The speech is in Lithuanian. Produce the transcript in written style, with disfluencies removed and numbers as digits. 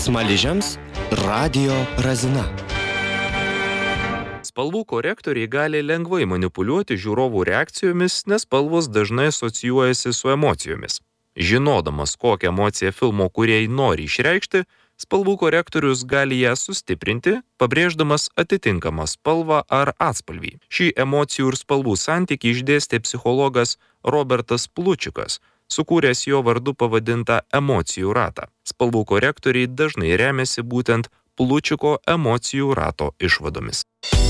Smaližiams radijo razina. Spalvų korektoriai gali lengvai manipuliuoti žiūrovų reakcijomis, nes spalvos dažnai asocijuojasi su emocijomis. Žinodamas, kokią emociją filmo kūrėjai nori išreikšti, spalvų korektorius gali ją sustiprinti, pabrėždamas atitinkamą spalvą ar atspalvį. Šį emocijų ir spalvų santykį išdėstė psichologas Robertas Plučikas, sukūręs jo vardu pavadintą emocijų ratą. Spalvų korektoriai dažnai remiasi būtent Plučiko emocijų rato išvadomis.